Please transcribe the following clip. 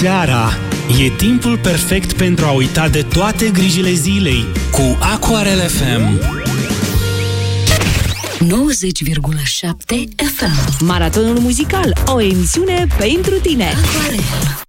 Seara e timpul perfect pentru a uita de toate grijile zilei cu Aquarel FM 90,7 FM. Maratonul muzical, o emisiune pentru tine. Aquarel.